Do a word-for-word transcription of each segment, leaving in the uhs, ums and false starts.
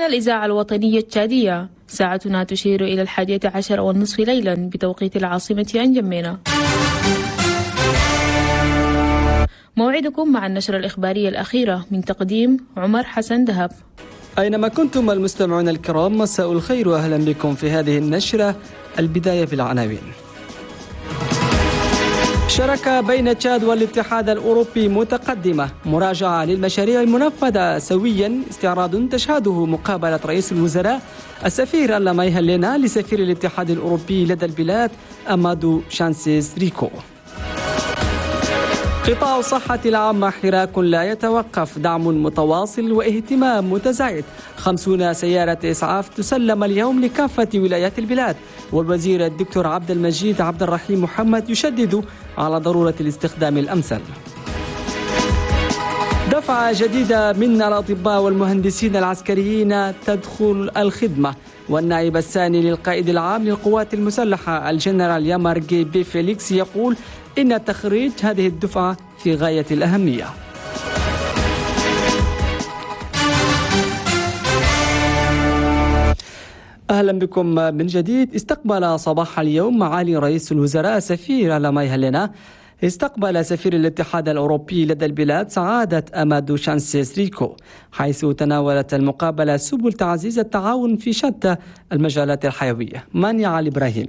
الإذاعة الوطنية التشادية، ساعتنا تشير إلى الحادية عشر والنصف ليلا بتوقيت العاصمة أنجمينا. موعدكم مع النشرة الإخبارية الأخيرة من تقديم عمر حسن دهب. أينما كنتم المستمعون الكرام، مساء الخير وأهلا بكم في هذه النشرة. البداية بالعناوين. شراكة بين تشاد والاتحاد الأوروبي متقدمة، مراجعة للمشاريع المنفذة سويا، استعراض تشهده مقابلة رئيس الوزراء السفير ألا مايهلينا لسفير الاتحاد الأوروبي لدى البلاد أمادو شانسيس ريكو. قطاع الصحة العامة حراك لا يتوقف، دعم متواصل واهتمام متزايد. خمسون سيارة إسعاف تسلم اليوم لكافة ولايات البلاد، والوزير الدكتور عبد المجيد عبد الرحيم محمد يشدد على ضرورة الاستخدام الأمثل. دفعة جديدة من الأطباء والمهندسين العسكريين تدخل الخدمة، والنائب الثاني للقائد العام للقوات المسلحة الجنرال يامارجي بي فيليكس يقول إن تخريج هذه الدفعة في غاية الأهمية. أهلا بكم من جديد. استقبل صباح اليوم معالي رئيس الوزراء سفير ألا مايهلينا استقبل سفير الاتحاد الأوروبي لدى البلاد سعادة أمادو شانسيس ريكو، حيث تناولت المقابلة سبل تعزيز التعاون في شتى المجالات الحيوية. مانيا علي إبراهيم.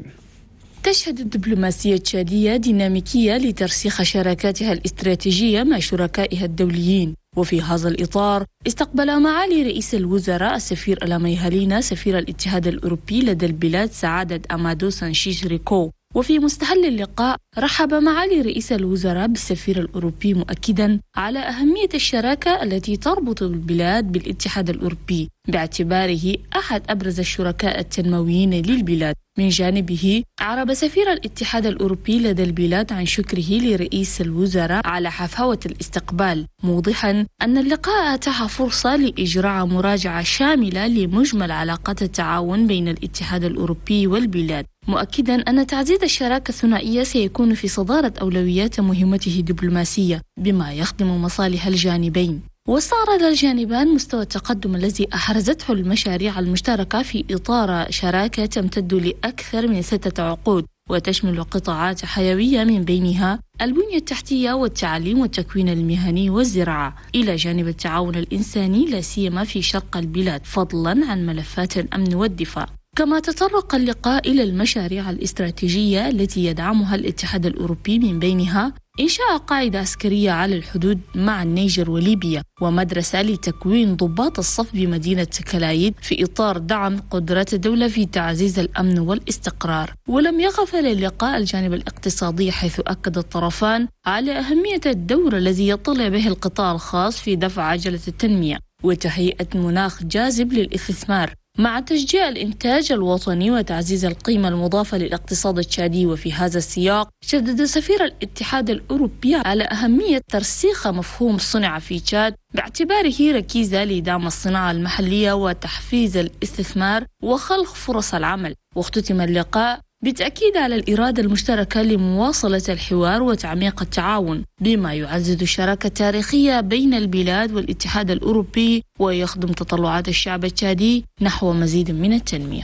تشهد الدبلوماسية التشادية ديناميكية لترسيخ شراكاتها الاستراتيجية مع شركائها الدوليين، وفي هذا الإطار استقبل معالي رئيس الوزراء السفير ألا مايهلينا سفير الاتحاد الأوروبي لدى البلاد سعادة أمادو شانسيس ريكو. وفي مستهل اللقاء رحب معالي رئيس الوزراء بالسفير الأوروبي، مؤكدا على أهمية الشراكة التي تربط البلاد بالاتحاد الأوروبي باعتباره أحد أبرز الشركاء التنمويين للبلاد. من جانبه أعرب سفير الاتحاد الأوروبي لدى البلاد عن شكره لرئيس الوزراء على حفاوة الاستقبال، موضحا أن اللقاء أتاح فرصة لإجراء مراجعة شاملة لمجمل علاقات التعاون بين الاتحاد الأوروبي والبلاد، مؤكدا أن تعزيز الشراكة الثنائية سيكون في صدارة أولويات مهمته الدبلوماسية بما يخدم مصالح الجانبين. واستعرض الجانبان مستوى التقدم الذي أحرزته المشاريع المشتركة في إطار شراكة تمتد لأكثر من ستة عقود، وتشمل قطاعات حيوية من بينها البنية التحتية والتعليم والتكوين المهني والزراعة، إلى جانب التعاون الإنساني لا سيما في شرق البلاد، فضلا عن ملفات الأمن والدفاع. كما تطرق اللقاء إلى المشاريع الاستراتيجية التي يدعمها الاتحاد الأوروبي، من بينها إنشاء قاعدة عسكرية على الحدود مع النيجر وليبيا، ومدرسة لتكوين ضباط الصف بمدينة كلايد في إطار دعم قدرات الدولة في تعزيز الأمن والاستقرار. ولم يغفل اللقاء الجانب الاقتصادي، حيث أكد الطرفان على أهمية الدور الذي يطلع به القطاع الخاص في دفع عجلة التنمية وتهيئة مناخ جاذب للاستثمار، مع تشجيع الإنتاج الوطني وتعزيز القيمة المضافة للاقتصاد التشادي. وفي هذا السياق شدد سفير الاتحاد الأوروبي على أهمية ترسيخ مفهوم صنع في تشاد باعتباره ركيزة لدعم الصناعة المحلية وتحفيز الاستثمار وخلق فرص العمل. واختتم اللقاء بالتأكيد على الإرادة المشتركة لمواصلة الحوار وتعميق التعاون بما يعزز الشراكة التاريخية بين البلاد والاتحاد الأوروبي ويخدم تطلعات الشعب التشادي نحو مزيد من التنمية.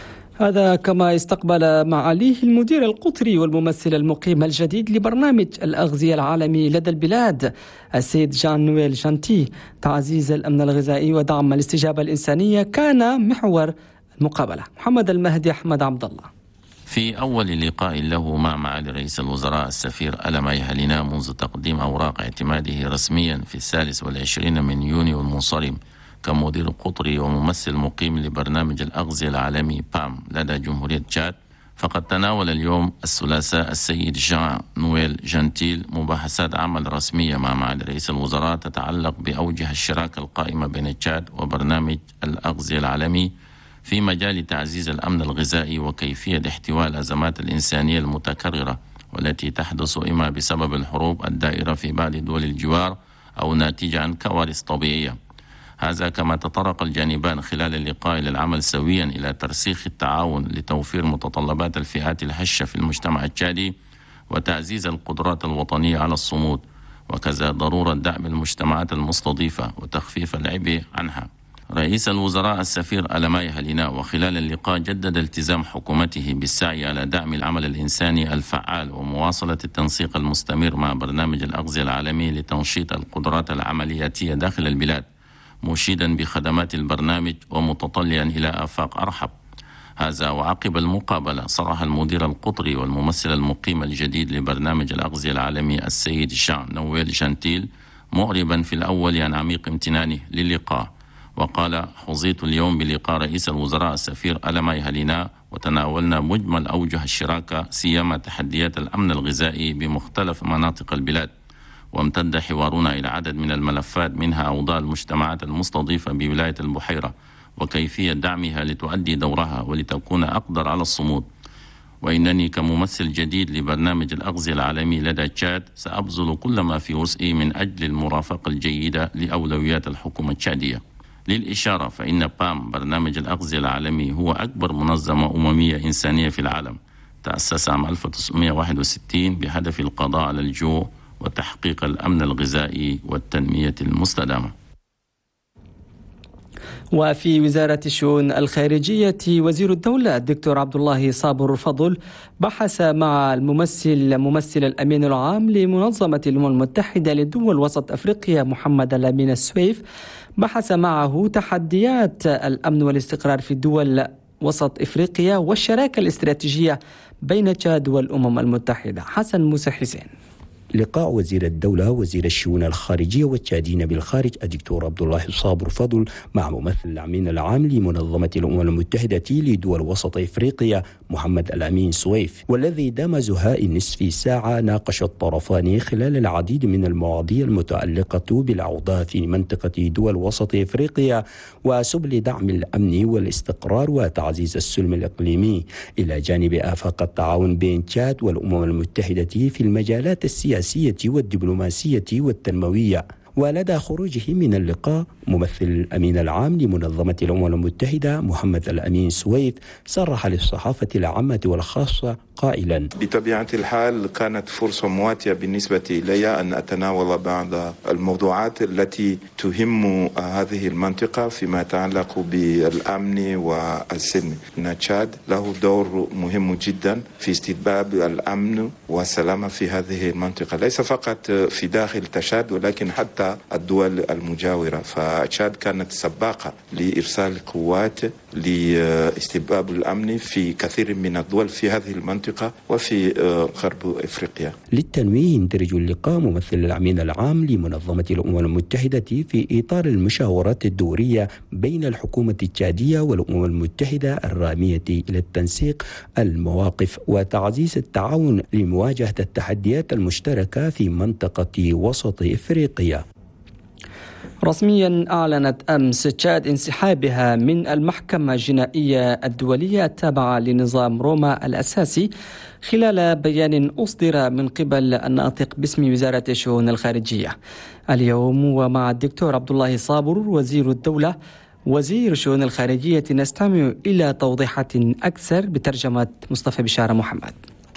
هذا كما استقبل معاليه المدير القطري والممثل المقيم الجديد لبرنامج الأغذية العالمي لدى البلاد السيد جان نويل جانتي. تعزيز الأمن الغذائي ودعم الاستجابة الإنسانية كان محور المقابلة. محمد المهدي أحمد عبد الله. في أول لقاء له مع معالي رئيس الوزراء السفير ألا مايهلينا منذ تقديم أوراق اعتماده رسميا في الثالث والعشرين من يونيو المنصرم كمدير قطري وممثل مقيم لبرنامج الأغذية العالمي بام لدى جمهورية تشاد، فقد تناول اليوم الثلاثاء السيد جان نويل جانتيل مباحثات عمل رسمية مع معالي رئيس الوزراء تتعلق بأوجه الشراكة القائمة بين تشاد وبرنامج الأغذية العالمي في مجال تعزيز الأمن الغذائي وكيفية احتواء الأزمات الإنسانية المتكررة والتي تحدث إما بسبب الحروب الدائرة في بعض دول الجوار أو ناتجة عن كوارث طبيعية. هذا كما تطرق الجانبان خلال اللقاء للعمل سويا إلى ترسيخ التعاون لتوفير متطلبات الفئات الهشة في المجتمع التشادي وتعزيز القدرات الوطنية على الصمود، وكذا ضرورة دعم المجتمعات المستضيفة وتخفيف العبء عنها. رئيس الوزراء السفير ألماي هالينا وخلال اللقاء جدد التزام حكومته بالسعي على دعم العمل الإنساني الفعال ومواصلة التنسيق المستمر مع برنامج الأغذية العالمي لتنشيط القدرات العملياتية داخل البلاد، مشيدا بخدمات البرنامج ومتطلعا إلى آفاق أرحب. هذا وعقب المقابلة صرح المدير القطري والممثل المقيم الجديد لبرنامج الأغذية العالمي السيد جان نويل جانتيل معربا في الأول عن عميق امتنانه للقاء، وقال: حظيت اليوم بلقاء رئيس الوزراء السفير ألماي هالينا وتناولنا مجمل أوجه الشراكة سيما تحديات الأمن الغذائي بمختلف مناطق البلاد، وامتد حوارنا إلى عدد من الملفات منها أوضاع المجتمعات المستضيفة بولاية البحيرة وكيفية دعمها لتؤدي دورها ولتكون أقدر على الصمود. وإنني كممثل جديد لبرنامج الأغذية العالمي لدى تشاد سأبذل كل ما في وسعي من أجل المرافقة الجيدة لأولويات الحكومة التشادية. للإشارة فإن بام برنامج الأغذية العالمي هو أكبر منظمة أممية إنسانية في العالم، تأسس عام ألف وتسعمائة وواحد وستين بهدف القضاء على الجوع وتحقيق الأمن الغذائي والتنمية المستدامة. وفي وزارة الشؤون الخارجية وزير الدولة الدكتور عبد الله صابر فضل بحث مع الممثل ممثل الأمين العام لمنظمة الأمم المتحدة لدول وسط أفريقيا محمد الأمين السويف بحث معه تحديات الأمن والاستقرار في دول وسط إفريقيا والشراكة الاستراتيجية بين تشاد والأمم المتحدة. حسن موسى حسين. لقاء وزير الدولة وزير الشؤون الخارجية والتشاديين بالخارج الدكتور عبد الله صابر فضل مع ممثل الأمين العام لمنظمة الأمم المتحدة لدول وسط إفريقيا محمد الأمين سويف، والذي دام زهاء نصف ساعة ناقش الطرفان خلال العديد من المواضيع المتعلقة بالأوضاع في منطقة دول وسط إفريقيا وسبل دعم الأمن والاستقرار وتعزيز السلم الإقليمي، إلى جانب آفاق التعاون بين تشاد والأمم المتحدة في المجالات السياسية والدبلوماسية والتنموية. ولدى خروجه من اللقاء ممثل الأمين العام لمنظمة الأمم المتحدة محمد الأمين سويف صرح للصحافة العامة والخاصة قائلا: بطبيعة الحال كانت فرصة مواتية بالنسبة إلي أن أتناول بعض الموضوعات التي تهم هذه المنطقة فيما يتعلق بالأمن والسلم. تشاد له دور مهم جدا في استتباب الأمن والسلامة في هذه المنطقة، ليس فقط في داخل تشاد ولكن حتى الدول المجاورة. فتشاد كانت سباقة لإرسال قوات لاستتباب الأمن في كثير من الدول في هذه المنطقة وفي غرب إفريقيا. للتنويه يندرج اللقاء ممثل الأمين العام لمنظمة الأمم المتحدة في إطار المشاورات الدورية بين الحكومة التشادية والأمم المتحدة الرامية إلى التنسيق المواقف وتعزيز التعاون لمواجهة التحديات المشتركة في منطقة وسط إفريقيا. رسميا أعلنت أمس تشاد انسحابها من المحكمة الجنائية الدولية التابعة لنظام روما الأساسي خلال بيان أصدر من قبل الناطق باسم وزارة الشؤون الخارجية. اليوم ومع الدكتور عبد الله صابر وزير الدولة وزير الشؤون الخارجية نستمع إلى توضيحات أكثر بترجمة مصطفى بشارة محمد.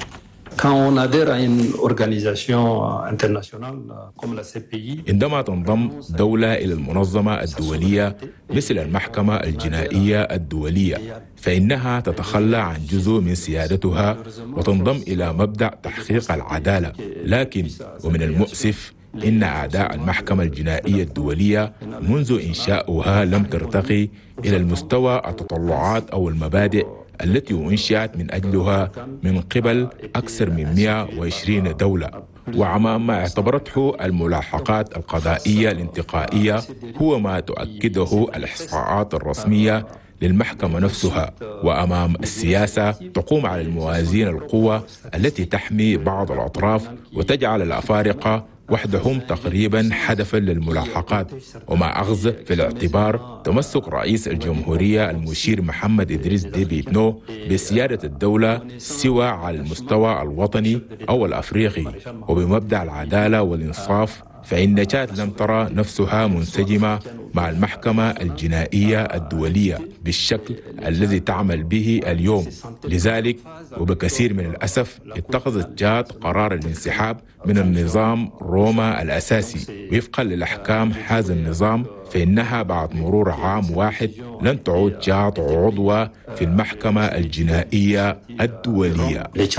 عندما تنضم دولة إلى المنظمة الدولية مثل المحكمة الجنائية الدولية فإنها تتخلى عن جزء من سيادتها وتنضم إلى مبدأ تحقيق العدالة. لكن ومن المؤسف إن أعداء المحكمة الجنائية الدولية منذ إنشاؤها لم ترتقي إلى المستوى التطلعات أو المبادئ التي أنشئت من أجلها من قبل أكثر من مئة وعشرين دولة. وأمام ما اعتبرته الملاحقات القضائية الانتقائية هو ما تؤكده الإحصاءات الرسمية للمحكمة نفسها، وأمام السياسة تقوم على الموازين القوى التي تحمي بعض الأطراف وتجعل الأفارقة وحدهم تقريبا هدفا للملاحقات، وما أخذ في الاعتبار تمسك رئيس الجمهورية المشير محمد إدريس ديبي إتنو بسيادة الدولة سواء على المستوى الوطني أو الأفريقي وبمبدأ العدالة والإنصاف فإن تشاد لم ترى نفسها منسجمة مع المحكمة الجنائية الدولية بالشكل الذي تعمل به اليوم. لذلك وبكثير من الأسف اتخذت تشاد قرار الانسحاب من النظام روما الأساسي. وفقا للأحكام هذا النظام فإنها بعد مرور عام واحد لن تعود تشاد عضوة في المحكمة الجنائية الدولية.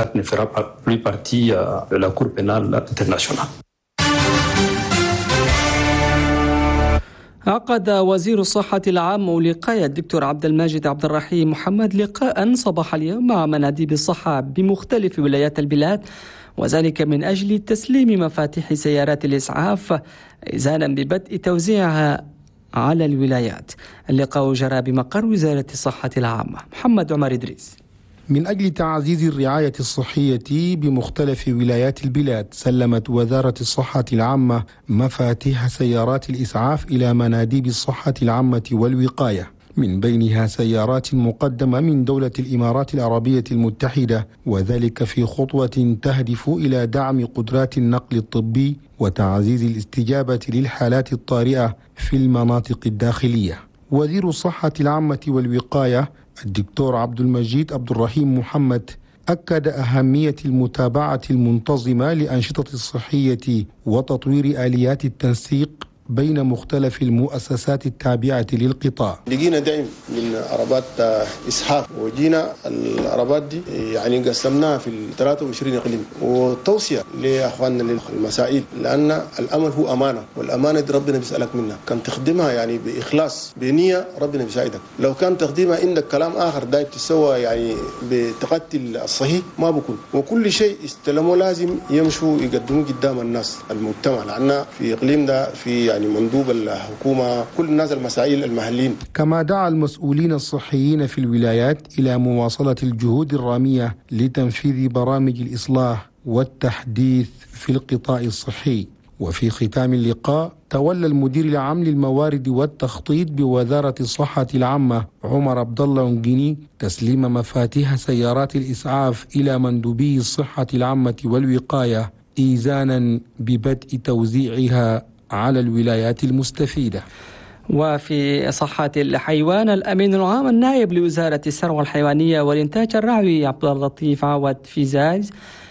عقد وزير الصحة العامة والوقاية الدكتور عبد الماجد عبد الرحيم محمد لقاء صباح اليوم مع مناديب الصحة بمختلف ولايات البلاد، وذلك من أجل تسليم مفاتيح سيارات الإسعاف إذانا ببدء توزيعها على الولايات. اللقاء جرى بمقر وزارة الصحة العامة. محمد عمر إدريس. من أجل تعزيز الرعاية الصحية بمختلف ولايات البلاد، سلمت وزارة الصحة العامة مفاتيح سيارات الإسعاف إلى مناديب الصحة العامة والوقاية، من بينها سيارات مقدمة من دولة الإمارات العربية المتحدة، وذلك في خطوة تهدف إلى دعم قدرات النقل الطبي وتعزيز الاستجابة للحالات الطارئة في المناطق الداخلية. وزير الصحة العامة والوقاية الدكتور عبد المجيد عبد الرحيم محمد أكد أهمية المتابعة المنتظمة لأنشطة الصحية وتطوير آليات التنسيق بين مختلف المؤسسات التابعة للقطاع. لقينا دعم من عربات إسحاق، وجينا العربات دي يعني قسمناها في ثلاثة وعشرين إقليم، وتوصية لأخواننا للمسائل، لأن الأمل هو أمانة، والأمانة دي ربنا بيسألك منها، كان تخدمها يعني بإخلاص بنية ربنا بيساعدك. لو كان تخدمها عندك كلام آخر داير تسوى يعني بتقتل الصحيح ما بكون، وكل شيء استلموا لازم يمشوا يقدموا قدام الناس المجتمع، لأن في إقليم ده في يعني مندوب الحكومة كل الناس المسائل المحليين. كما دعا المسؤولين الصحيين في الولايات إلى مواصلة الجهود الرامية لتنفيذ برامج الإصلاح والتحديث في القطاع الصحي. وفي ختام اللقاء تولى المدير العام للموارد والتخطيط بوزارة الصحة العامة عمر عبد الله ونجيني تسليم مفاتيح سيارات الإسعاف إلى مندوبي الصحة العامة والوقاية إيزانا ببدء توزيعها على الولايات المستفيدة. وفي صحة الحيوان، الأمين العام النائب لوزارة الثروة الحيوانية والإنتاج الرعوي عبد اللطيف عوض فيزاز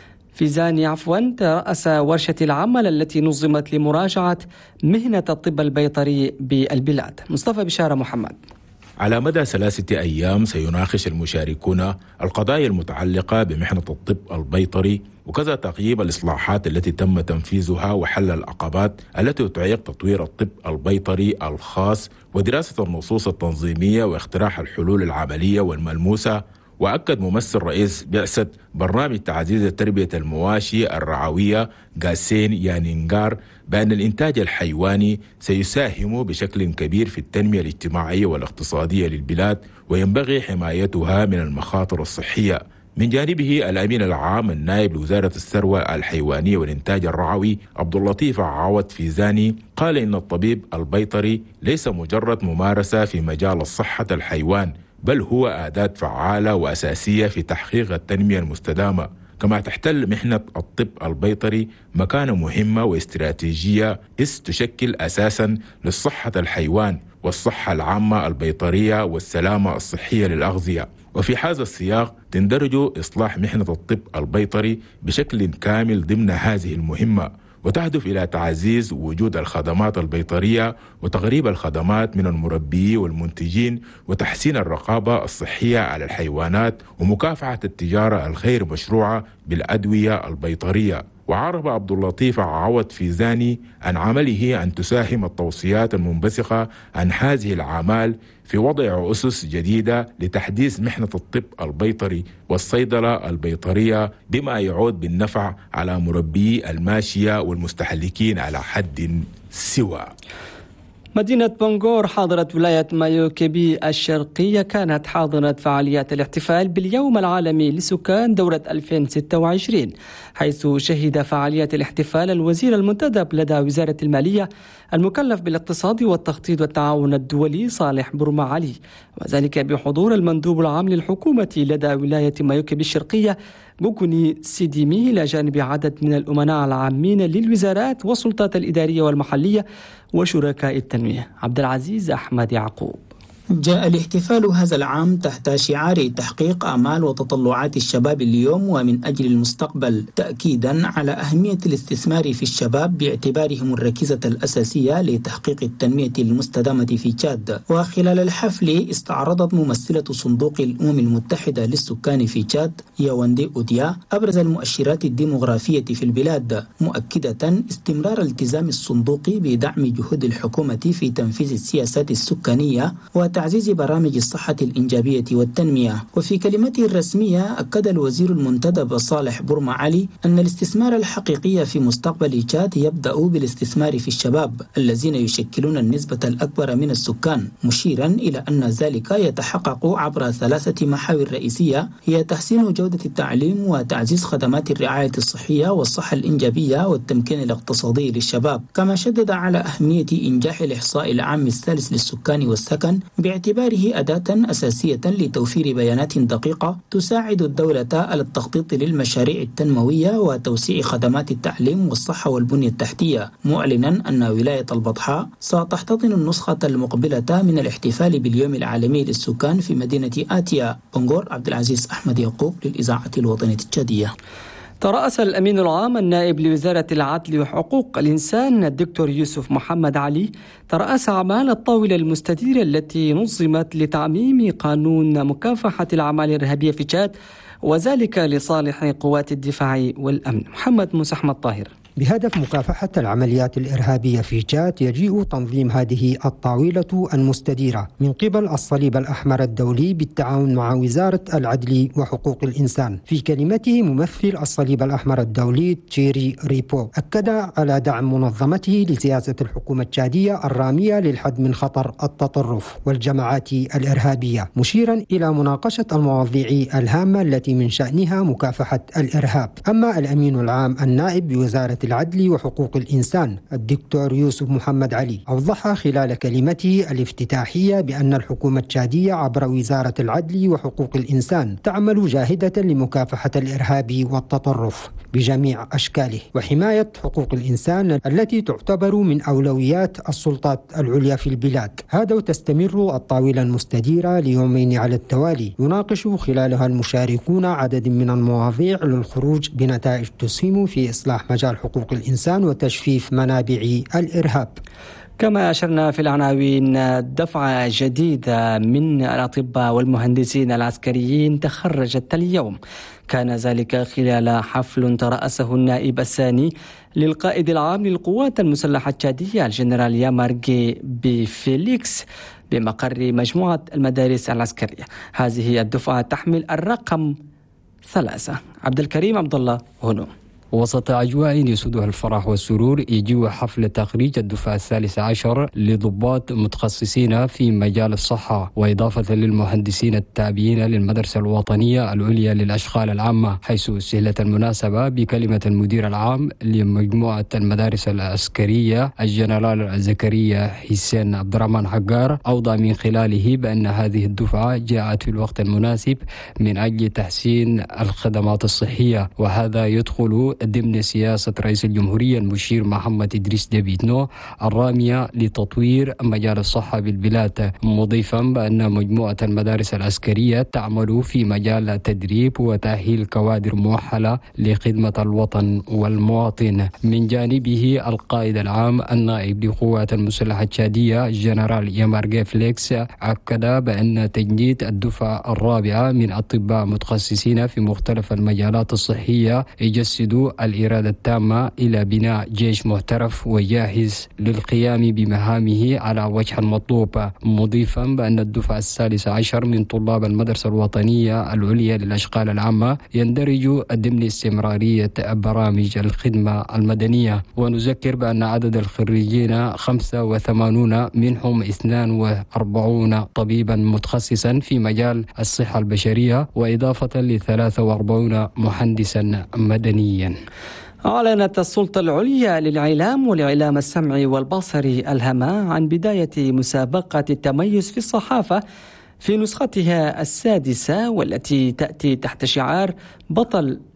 فيزاني عفوا ترأس ورشة العمل التي نظمت لمراجعة مهنة الطب البيطري بالبلاد. مصطفى بشارة محمد. على مدى ثلاثة أيام سيناقش المشاركون القضايا المتعلقة بمحنة الطب البيطري، وكذا تقييم الإصلاحات التي تم تنفيذها وحل العقبات التي تعيق تطوير الطب البيطري الخاص، ودراسة النصوص التنظيمية واقتراح الحلول العملية والملموسة. وأكد ممثل رئيس بعثة برنامج تعزيز التربية المواشي الرعوية غاسين يانينغار بأن الإنتاج الحيواني سيساهم بشكل كبير في التنمية الاجتماعية والاقتصادية للبلاد، وينبغي حمايتها من المخاطر الصحية. من جانبه الأمين العام النائب لوزارة الثروة الحيوانية والإنتاج الرعوي عبد اللطيف عوض فيزاني قال إن الطبيب البيطري ليس مجرد ممارسة في مجال الصحة الحيوان، بل هو أداة فعالة وأساسية في تحقيق التنمية المستدامة. كما تحتل محنة الطب البيطري مكانة مهمة واستراتيجية، إذ تشكل أساسا للصحة الحيوان والصحة العامة البيطرية والسلامة الصحية للأغذية. وفي هذا السياق تندرج إصلاح محنة الطب البيطري بشكل كامل ضمن هذه المهمة، وتهدف إلى تعزيز وجود الخدمات البيطرية وتغريب الخدمات من المربيين والمنتجين، وتحسين الرقابة الصحية على الحيوانات، ومكافحة التجارة الغير مشروعة بالأدوية البيطرية. وعرب عبد اللطيف عوض فيزاني عن عمله أن تساهم التوصيات المنبثقة عن هذه الأعمال في وضع أسس جديدة لتحديث محنة الطب البيطري والصيدلة البيطرية، بما يعود بالنفع على مربي الماشية والمستهلكين على حد سواء. مدينة بنغور حاضرة ولاية مايو كيبي الشرقية كانت حاضنة فعاليات الاحتفال باليوم العالمي لسكان دورة ألفين وستة وعشرين، حيث شهد فعاليات الاحتفال الوزير المنتدب لدى وزارة المالية المكلف بالاقتصاد والتخطيط والتعاون الدولي صالح برما علي، وذلك بحضور المندوب العام للحكومة لدى ولاية مايو كيبي الشرقية بوكوني سيديمي إلى جانب عدد من الأمناء العامين للوزارات والسلطات الإدارية والمحلية وشركاء التنمية. عبد العزيز أحمد يعقوب. جاء الاحتفال هذا العام تحت شعار تحقيق آمال وتطلعات الشباب اليوم ومن أجل المستقبل، تأكيدا على أهمية الاستثمار في الشباب باعتبارهم الركيزة الأساسية لتحقيق التنمية المستدامة في تشاد. وخلال الحفل استعرضت ممثلة صندوق الأمم المتحدة للسكان في تشاد ياوندي أوديا أبرز المؤشرات الديمغرافية في البلاد، مؤكدة استمرار التزام الصندوق بدعم جهود الحكومة في تنفيذ السياسات السكانية وتعزيز برامج الصحة الإنجابية والتنمية. وفي كلمته الرسمية أكد الوزير المنتدب صالح بورما علي أن الاستثمار الحقيقي في مستقبل تشاد يبدأ بالاستثمار في الشباب الذين يشكلون النسبة الأكبر من السكان، مشيرا إلى أن ذلك يتحقق عبر ثلاثة محاور رئيسية هي تحسين جودة التعليم وتعزيز خدمات الرعاية الصحية والصحة الإنجابية والتمكين الاقتصادي للشباب. كما شدد على أهمية إنجاح الإحصاء العام الثالث للسكان والسكن باعتباره أداة أساسية لتوفير بيانات دقيقة تساعد الدولة على التخطيط للمشاريع التنموية وتوسيع خدمات التعليم والصحة والبنية التحتية، معلنا أن ولاية البطحاء ستحتضن النسخة المقبلة من الاحتفال باليوم العالمي للسكان في مدينة آتيا. بنغور. عبد العزيز أحمد يعقوب للإذاعة الوطنية التشادية. ترأس الأمين العام النائب لوزارة العدل وحقوق الإنسان الدكتور يوسف محمد علي ترأس أعمال الطاولة المستديرة التي نظمت لتعميم قانون مكافحة الأعمال الإرهابية في تشاد، وذلك لصالح قوات الدفاع والأمن. محمد موسى أحمد طاهر. بهدف مكافحة العمليات الإرهابية في تشاد يجيء تنظيم هذه الطاولة المستديرة من قبل الصليب الأحمر الدولي بالتعاون مع وزارة العدل وحقوق الإنسان. في كلمته ممثل الصليب الأحمر الدولي تشيري ريبو أكد على دعم منظمته لسياسة الحكومة التشادية الرامية للحد من خطر التطرف والجماعات الإرهابية، مشيرا إلى مناقشة المواضيع الهامة التي من شأنها مكافحة الإرهاب. أما الأمين العام النائب بوزارة العدل وحقوق الإنسان الدكتور يوسف محمد علي أوضح خلال كلمته الافتتاحية بأن الحكومة التشادية عبر وزارة العدل وحقوق الإنسان تعمل جاهدة لمكافحة الإرهاب والتطرف بجميع أشكاله وحماية حقوق الإنسان التي تعتبر من أولويات السلطات العليا في البلاد. هذا وتستمر الطاولة المستديرة ليومين على التوالي يناقش خلالها المشاركون عدد من المواضيع للخروج بنتائج تسهم في إصلاح مجال حقوق الإنسان وتجفيف منابع الإرهاب. كما أشرنا في العناوين، دفعة جديدة من الأطباء والمهندسين العسكريين تخرجت اليوم. كان ذلك خلال حفل ترأسه النائب الثاني للقائد العام للقوات المسلحة التشادية الجنرال يامارجي بفيليكس بمقر مجموعة المدارس العسكرية. هذه الدفعة تحمل الرقم ثلاثة. عبد الكريم عبد الله هنا. وسط أجواء يسودها الفرح والسرور يجيء حفل تخريج الدفعة الثالث عشر لضباط متخصصين في مجال الصحة، وإضافة للمهندسين التابعين للمدرسة الوطنية العليا للأشغال العامة، حيث سهلت المناسبة بكلمة المدير العام لمجموعة المدارس العسكرية الجنرال زكريا حسين عبد الرحمن حجار، أوضى من خلاله بأن هذه الدفعة جاءت في الوقت المناسب من أجل تحسين الخدمات الصحية، وهذا يدخل ضمن سياسة رئيس الجمهورية المشير محمد إدريس ديبيتنو الرامية لتطوير مجال الصحة بالبلاد، مضيفا بأن مجموعة المدارس العسكرية تعمل في مجال التدريب وتأهيل كوادر مؤهلة لخدمة الوطن والمواطن. من جانبه القائد العام النائب لقوات المسلحة التشادية الجنرال يامارجي فليكس أكد بأن تجنيد الدفعة الرابعة من أطباء متخصصين في مختلف المجالات الصحية يجسد الإرادة التامة إلى بناء جيش محترف وجاهز للقيام بمهامه على وجه المطلوب، مضيفا بأن الدفعة الثالث عشر من طلاب المدرسة الوطنية العليا للأشغال العامة يندرج ضمن استمرارية برامج الخدمة المدنية. ونذكر بأن عدد الخريجين خمسة وثمانين منهم اثنان وأربعين طبيبا متخصصا في مجال الصحة البشرية، وإضافة ل ثلاثة وأربعين مهندسا مدنيا. أعلنت السلطة العليا للإعلام والإعلام السمعي والبصري الهمة عن بداية مسابقة التميز في الصحافة في نسختها السادسة، والتي تأتي تحت شعار بطل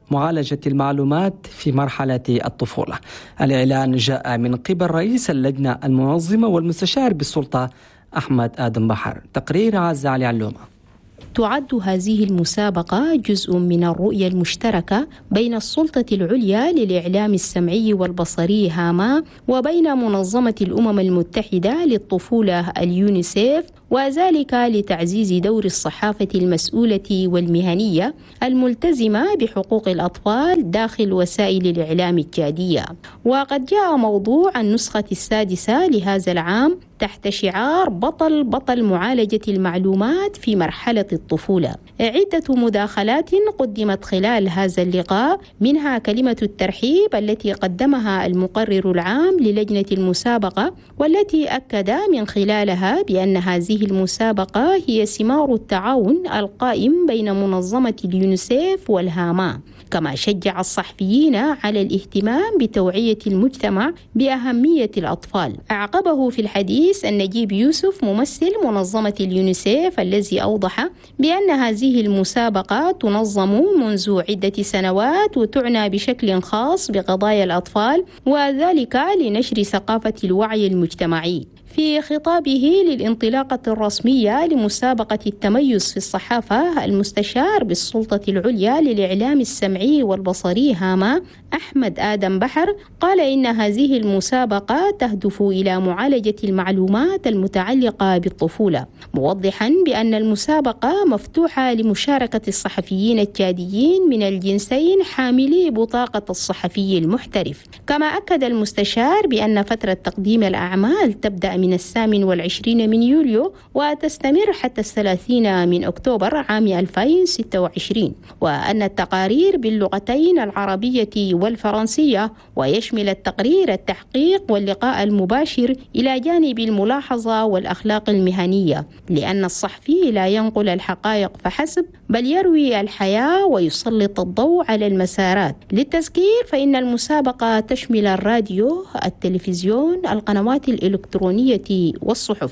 معالجة المعلومات في مرحلة الطفولة. الإعلان جاء من قبل رئيس اللجنة المنظمة والمستشار بالسلطة أحمد آدم بحر. تقرير عزة علي علومة. تعد هذه المسابقة جزء من الرؤية المشتركة بين السلطة العليا للإعلام السمعي والبصري هاما وبين منظمة الأمم المتحدة للطفولة اليونيسيف، وذلك لتعزيز دور الصحافة المسؤولة والمهنية الملتزمة بحقوق الأطفال داخل وسائل الإعلام الجادية. وقد جاء موضوع النسخة السادسة لهذا العام تحت شعار بطل بطل معالجة المعلومات في مرحلة الطفولة. عدة مداخلات قدمت خلال هذا اللقاء، منها كلمة الترحيب التي قدمها المقرر العام للجنة المسابقة، والتي أكد من خلالها بأن هذه المسابقة هي ثمار التعاون القائم بين منظمة اليونيسيف والهاما. كما شجع الصحفيين على الاهتمام بتوعية المجتمع بأهمية الأطفال. أعقبه في الحديث النجيب يوسف ممثل منظمة اليونيسيف، الذي أوضح بأن هذه المسابقة تنظم منذ عدة سنوات وتعنى بشكل خاص بقضايا الأطفال، وذلك لنشر ثقافة الوعي المجتمعي. في خطابه للانطلاقة الرسمية لمسابقة التميز في الصحافة، المستشار بالسلطة العليا للإعلام السمعي والبصري هاما أحمد آدم بحر قال إن هذه المسابقة تهدف إلى معالجة المعلومات المتعلقة بالطفولة، موضحا بأن المسابقة مفتوحة لمشاركة الصحفيين الجاديين من الجنسين حاملي بطاقة الصحفي المحترف. كما أكد المستشار بأن فترة تقديم الأعمال تبدأ من الثامن والعشرين من يوليو وتستمر حتى الثلاثين من أكتوبر عام ألفين وستة وعشرين، وأن التقارير باللغتين العربية والفرنسية، ويشمل التقرير التحقيق واللقاء المباشر إلى جانب الملاحظة والأخلاق المهنية، لأن الصحفي لا ينقل الحقائق فحسب بل يروي الحياة ويسلط الضوء على المسارات. للتذكير فإن المسابقة تشمل الراديو، التلفزيون، القنوات الإلكترونية والصحف.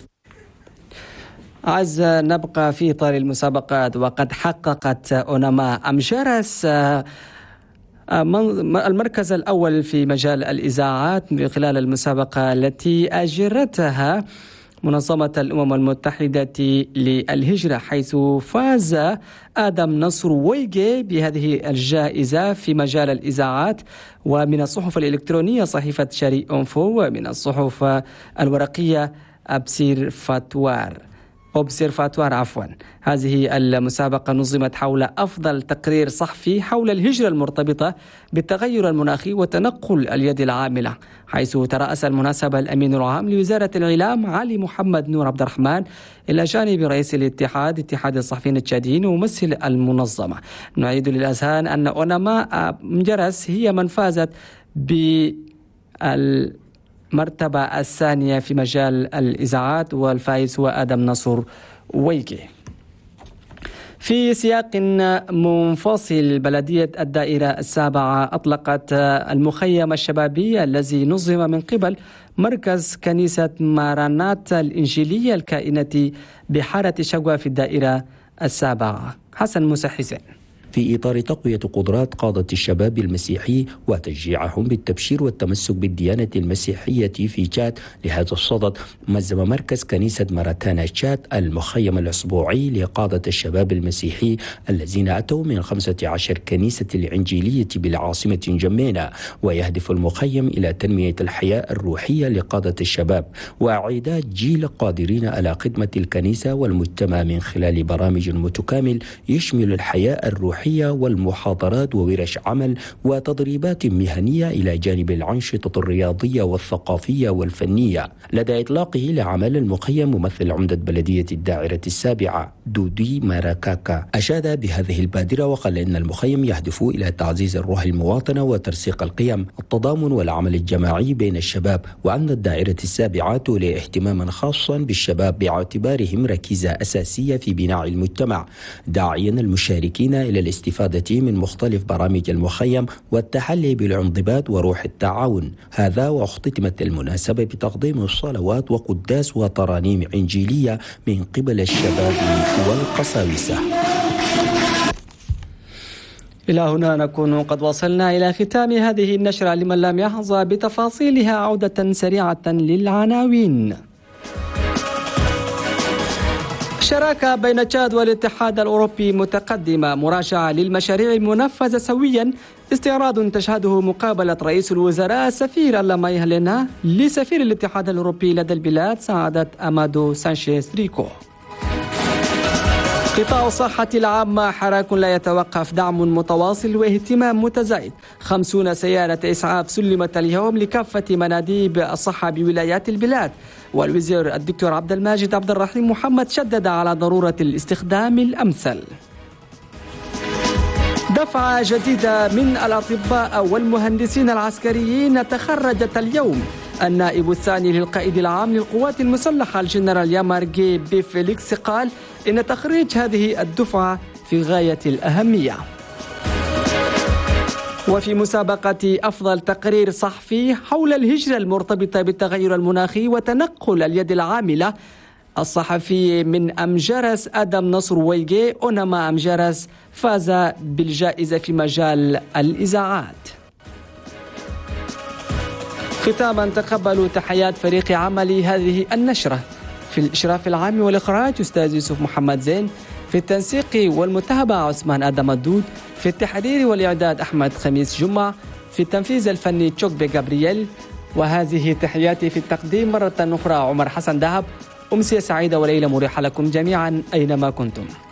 عز نبقى في إطار المسابقات، وقد حققت أوناما أمجرس المركز الأول في مجال الإذاعات من خلال المسابقة التي أجرتها منظمة الأمم المتحدة للهجرة، حيث فاز آدم نصر ويجي بهذه الجائزة في مجال الإذاعات. ومن الصحف الإلكترونية صحيفة شاري أنفو، ومن الصحف الورقية أبسير فاتوار أوبسيرفاتوار عفوا. هذه المسابقة نظمت حول أفضل تقرير صحفي حول الهجرة المرتبطة بالتغير المناخي وتنقل اليد العاملة، حيث ترأس المناسبة الأمين العام لوزارة الإعلام علي محمد نور عبد الرحمن إلى جانب رئيس الاتحاد اتحاد الصحفيين التشاديين وممثل المنظمة. نعيد للأذهان أن أوناما أمجرس هي من فازت بال مرتبة الثانية في مجال الإذاعات، والفائز هو آدم نصر ويجي. في سياق منفصل، بلدية الدائرة السابعة أطلقت المخيم الشبابي الذي نظم من قبل مركز كنيسة ماراناتا الإنجيلية الكائنة بحارة شقوة في الدائرة السابعة. حسن موسى حسين. في إطار تقوية قدرات قادة الشباب المسيحي وتشجيعهم بالتبشير والتمسك بالديانة المسيحية في تشاد، لهذا الصدد نظم مركز كنيسة ماراتانا تشاد المخيم الأسبوعي لقادة الشباب المسيحي الذين أتوا من خمسة عشر كنيسة الإنجيلية بالعاصمة جمينة، ويهدف المخيم إلى تنمية الحياة الروحية لقادة الشباب وإعداد جيل قادرين على خدمة الكنيسة والمجتمع من خلال برامج متكامل يشمل الحياة الروحية والمحاضرات وورش عمل وتدريبات مهنية إلى جانب الأنشطة الرياضية والثقافية والفنية. لدى إطلاقه لعمل المخيم ممثل عمدة بلدية الدائرة السابعة دودي ماراكاكا أشاد بهذه البادرة، وقال إن المخيم يهدف إلى تعزيز الروح المواطنة وترسيخ القيم، التضامن والعمل الجماعي بين الشباب، وأن الدائرة السابعة تولي اهتماما خاصا بالشباب باعتبارهم ركيزة أساسية في بناء المجتمع، داعيا المشاركين إلى الاستفادة من مختلف برامج المخيم والتحلي بالانضباط وروح التعاون. هذا واختتمت المناسبة بتقديم الصلوات وقداس وترانيم إنجيلية من قبل الشباب والقساوسة. إلى هنا نكون قد وصلنا إلى ختام هذه النشرة. لمن لم يحظى بتفاصيلها عودة سريعة للعناوين. الشراكة بين تشاد والاتحاد الأوروبي متقدمة، مراجعة للمشاريع المنفذة سويا، استعراض تشهده مقابلة رئيس الوزراء السفير ألاماي هالينا لسفير الاتحاد الأوروبي لدى البلاد سعادة أمادو سانشيز ريكو. قطاع الصحة العامة حراك لا يتوقف، دعم متواصل واهتمام متزايد. خمسون سيارة إسعاف سلمت اليوم لكافة مناديب الصحة بولايات البلاد. والوزير الدكتور عبد الماجد عبد الرحيم محمد شدد على ضرورة الاستخدام الأمثل. دفعة جديدة من الأطباء والمهندسين العسكريين تخرجت اليوم. النائب الثاني للقائد العام للقوات المسلحة الجنرال يامارجي بفيليكس قال إن تخريج هذه الدفعة في غاية الأهمية. وفي مسابقة أفضل تقرير صحفي حول الهجرة المرتبطة بالتغير المناخي وتنقل اليد العاملة، الصحفي من أمجرس آدم نصر ويجي أونما أمجرس فاز بالجائزة في مجال الإذاعات. ختاما تقبلوا تحيات فريق عمل هذه النشرة. في الإشراف العام والإخراج أستاذ يوسف محمد زين، في التنسيق والمتابعة عثمان آدم الدود، في التحرير والإعداد أحمد خميس جمع، في التنفيذ الفني تشوكبي جابرييل. وهذه تحياتي في التقديم مرة أخرى عمر حسن دهب. أمسية سعيدة وليلة مريحة لكم جميعا أينما كنتم.